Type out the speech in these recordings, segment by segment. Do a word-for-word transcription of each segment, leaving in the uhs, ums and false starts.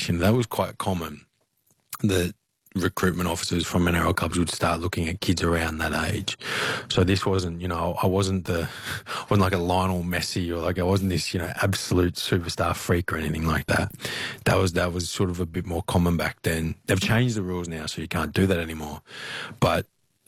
age. And that was quite common. The recruitment officers from N R L clubs would start looking at kids around that age. So this wasn't, you know, I wasn't the, I wasn't like a Lionel Messi or like I wasn't this, you know, absolute superstar freak or anything like that. That was, that was sort of a bit more common back then. They've changed the rules now, so you can't do that anymore. But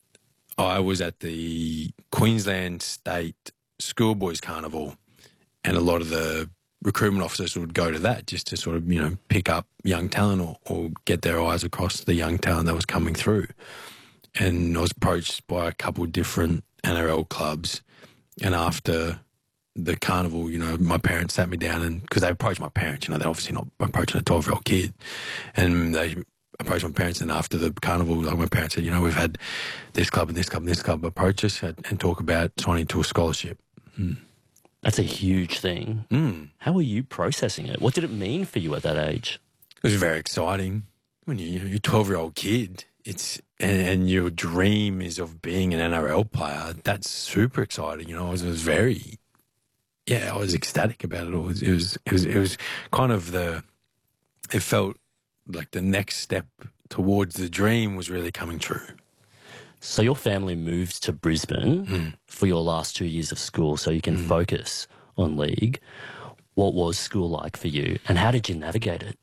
I was at the Queensland State Schoolboys Carnival, and a lot of the recruitment officers would go to that just to sort of, you know, pick up young talent or, or get their eyes across the young talent that was coming through. And I was approached by a couple of different N R L clubs. And after the carnival, you know, my parents sat me down, and because they approached my parents, you know, they're obviously not approaching a twelve-year-old kid. And they approached my parents, and after the carnival, like my parents said, you know, we've had this club and this club and this club approach us and, and talk about signing to a scholarship. Mm. That's a huge thing. Mm. How were you processing it? What did it mean for you at that age? It was very exciting. When you, you're a twelve-year-old kid, it's and, and your dream is of being an N R L player. That's super exciting. You know, I was, I was very, yeah, I was ecstatic about it all. It was, it was, it was, it was kind of the, it felt like the next step towards the dream was really coming true. So your family moved to Brisbane mm. for your last two years of school so you can mm. focus on league. What was school like for you, and how did you navigate it?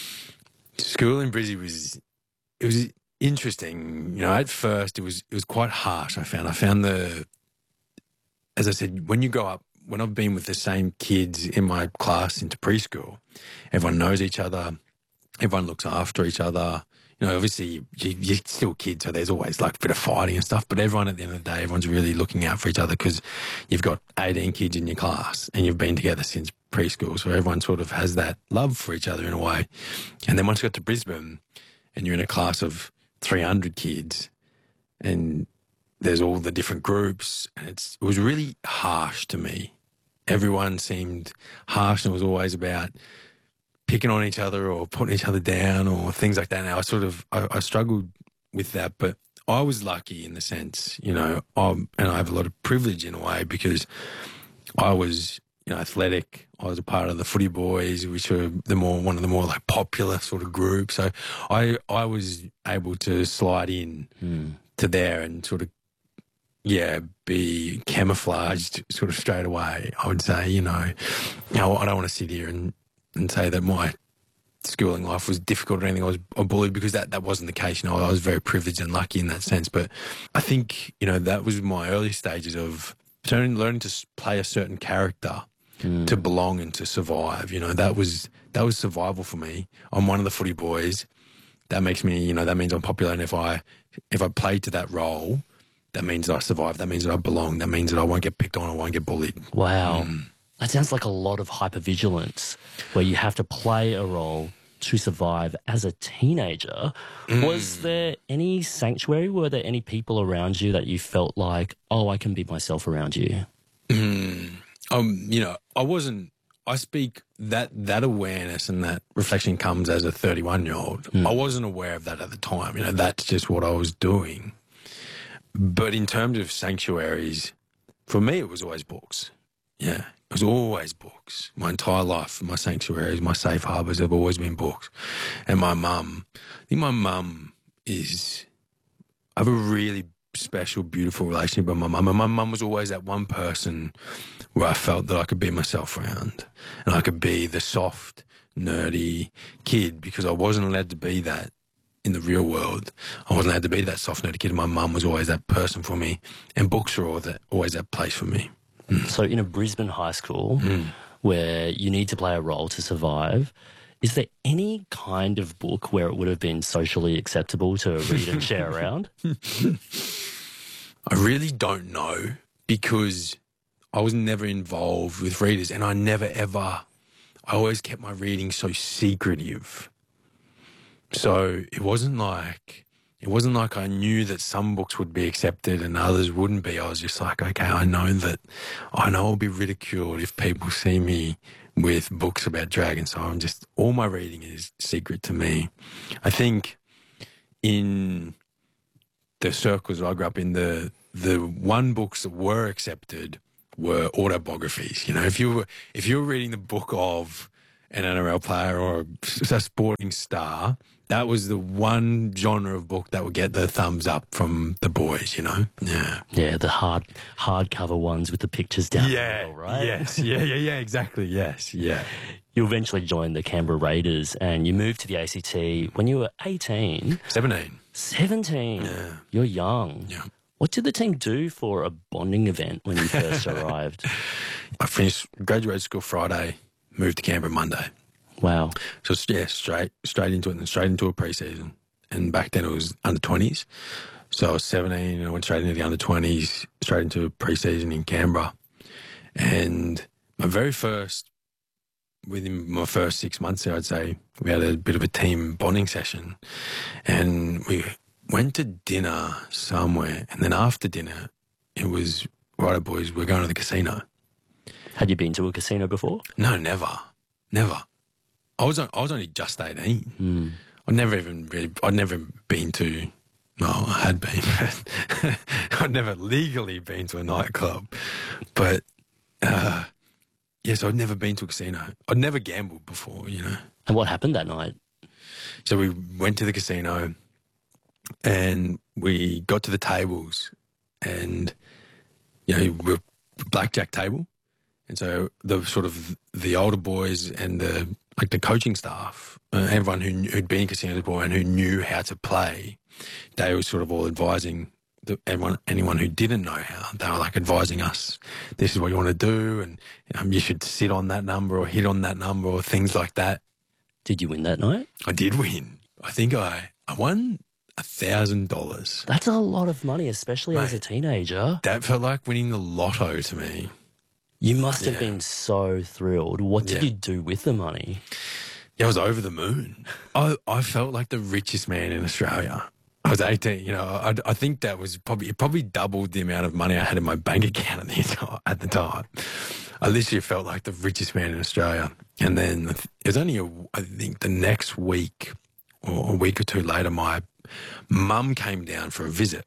School in Brisbane was, it was interesting. You know, at first it was, it was quite harsh, I found. I found the, as I said, when you grow up, when I've been with the same kids in my class into preschool, everyone knows each other, everyone looks after each other. You know, obviously you, you're still kids, so there's always like a bit of fighting and stuff, but everyone at the end of the day, everyone's really looking out for each other because you've got eighteen kids in your class and you've been together since preschool, so everyone sort of has that love for each other in a way. And then once you got to Brisbane and you're in a class of three hundred kids and there's all the different groups, and it's, it was really harsh to me. Everyone seemed harsh, and it was always about picking on each other or putting each other down or things like that. Now I sort of, I, I struggled with that, but I was lucky in the sense, you know, I'm, and I have a lot of privilege in a way because I was, you know, athletic. I was a part of the Footy Boys, which were the more, one of the more like popular sort of groups. So I, I was able to slide in mm. to there and sort of, yeah, be camouflaged sort of straight away. I would say, you know, you know I don't want to sit here and, and say that my schooling life was difficult or anything. I was I bullied because that, that wasn't the case. You know, I was very privileged and lucky in that sense. But I think, you know, that was my early stages of learning, learning to play a certain character mm. to belong and to survive. You know, that was that was survival for me. I'm one of the Footy Boys. That makes me, you know, that means I'm popular. And if I if I play to that role, that means that I survive. That means that I belong. That means that I won't get picked on. I won't get bullied. Wow. Mm. That sounds like a lot of hypervigilance where you have to play a role to survive as a teenager. Mm. Was there any sanctuary? Were there any people around you that you felt like, oh, I can be myself around you? Mm. Um, you know, I wasn't, I speak that, that awareness and that reflection comes as a thirty-one-year-old. Mm. I wasn't aware of that at the time. You know, that's just what I was doing. But in terms of sanctuaries, for me, it was always books. Yeah. It was always books. My entire life, my sanctuaries, my safe harbours have always been books. And my mum, I think my mum is, I have a really special, beautiful relationship with my mum. And my mum was always that one person where I felt that I could be myself around. And I could be the soft, nerdy kid because I wasn't allowed to be that in the real world. I wasn't allowed to be that soft, nerdy kid. And my mum was always that person for me. And books were always that, always that place for me. Mm. So in a Brisbane high school mm. where you need to play a role to survive, is there any kind of book where it would have been socially acceptable to read and share around? I really don't know because I was never involved with readers and I never ever, I always kept my reading so secretive. So it wasn't like... It wasn't like I knew that some books would be accepted and others wouldn't be. I was just like, okay, I know that, I know I'll be ridiculed if people see me with books about dragons. So I'm just, all my reading is secret to me. I think in the circles I grew up in, the the one books that were accepted were autobiographies. You know, if you were, if you were reading the book of an N R L player or a, a sporting star, that was the one genre of book that would get the thumbs up from the boys, you know? Yeah. Yeah, the hard hardcover ones with the pictures down Yeah. the middle, right? Yes. Yeah, yeah, yeah, exactly. Yes. Yeah. You eventually joined the Canberra Raiders and you moved to the A C T when you were eighteen. seventeen. seventeen. Yeah. You're young. Yeah. What did the team do for a bonding event when you first arrived? I finished, graduated school Friday, moved to Canberra Monday. Wow. So, yeah, straight straight into it and straight into a pre-season. And back then it was under twenties. So I was seventeen and I went straight into the under twenties, straight into a pre-season in Canberra. And my very first, within my first six months there, I'd say, we had a bit of a team bonding session. And we went to dinner somewhere. And then after dinner, it was, right, boys, we're going to the casino. Had you been to a casino before? No, never. Never. I was on, I was only just eighteen. Mm. I'd never even really, I'd never been to, well, I had been, but I'd never legally been to a nightclub. But, uh, yes, I'd never been to a casino. I'd never gambled before, you know. And what happened that night? So we went to the casino and we got to the tables and, you know, we're blackjack table. And so the sort of the older boys and the like the coaching staff, uh, everyone who who'd been in casinos before and who knew how to play, they were sort of all advising the, everyone, anyone who didn't know how. They were like advising us, this is what you want to do, and um, you should sit on that number or hit on that number or things like that. Did you win that night? I did win. I think I I won a thousand dollars. That's a lot of money, especially Mate, as a teenager. That felt like winning the lotto to me. You must have Yeah. been so thrilled. What did Yeah. you do with the money? Yeah, I was over the moon. I, I felt like the richest man in Australia. I was eighteen, you know, I, I think that was probably, it probably doubled the amount of money I had in my bank account at the, time, at the time. I literally felt like the richest man in Australia. And then it was only, a, I think the next week or a week or two later, my mum came down for a visit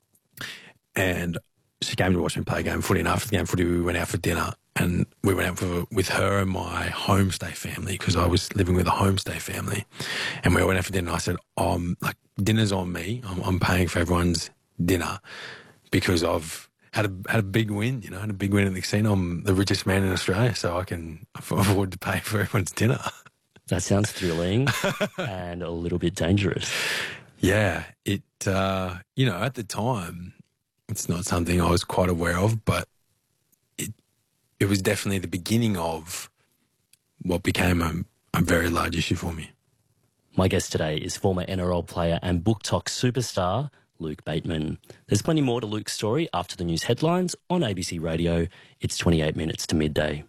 and she came to watch me play a game of footy, and after the game of footy, we went out for dinner, and we went out for, with her and my homestay family because I was living with a homestay family, and we went out for dinner. And I said, "Um, like dinner's on me. I'm, I'm paying for everyone's dinner because I've had a had a big win. You know, had a big win at the casino. I'm the richest man in Australia, so I can afford to pay for everyone's dinner." That sounds thrilling and a little bit dangerous. Yeah, it. Uh, you know, at the time, it's not something I was quite aware of, but it it was definitely the beginning of what became a, a very large issue for me. My guest today is former N R L player and Book Talk superstar, Luke Bateman. There's plenty more to Luke's story after the news headlines on A B C Radio. It's twenty-eight minutes to midday.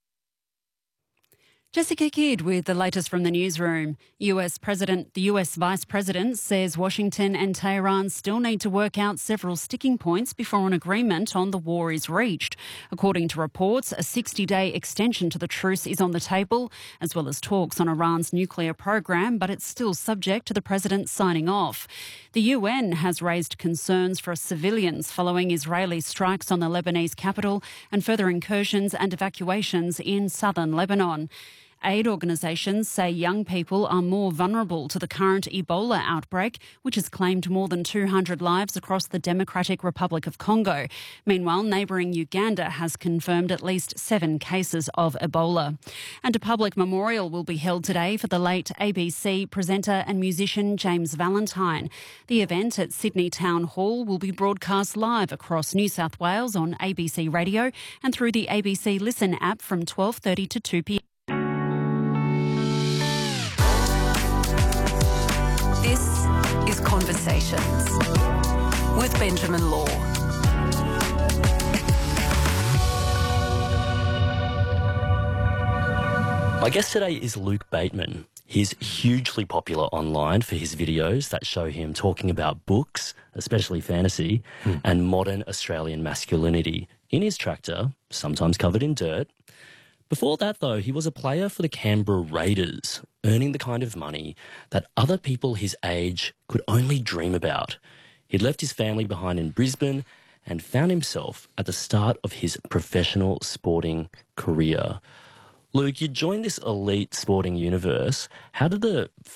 Jessica Kidd with the latest from the newsroom. U S President, the U S Vice President says Washington and Tehran still need to work out several sticking points before an agreement on the war is reached. According to reports, a sixty-day extension to the truce is on the table, as well as talks on Iran's nuclear program, but it's still subject to the president signing off. The U N has raised concerns for civilians following Israeli strikes on the Lebanese capital and further incursions and evacuations in southern Lebanon. Aid organisations say young people are more vulnerable to the current Ebola outbreak, which has claimed more than two hundred lives across the Democratic Republic of Congo. Meanwhile, neighbouring Uganda has confirmed at least seven cases of Ebola. And a public memorial will be held today for the late A B C presenter and musician James Valentine. The event at Sydney Town Hall will be broadcast live across New South Wales on A B C Radio and through the A B C Listen app from twelve thirty to two p m. This is Conversations with Benjamin Law. My guest today is Luke Bateman. He's hugely popular online for his videos that show him talking about books, especially fantasy, hmm. and modern Australian masculinity in his tractor, sometimes covered in dirt. Before that, though, he was a player for the Canberra Raiders, earning the kind of money that other people his age could only dream about. He'd left his family behind in Brisbane and found himself at the start of his professional sporting career. Luke, you joined this elite sporting universe. How did the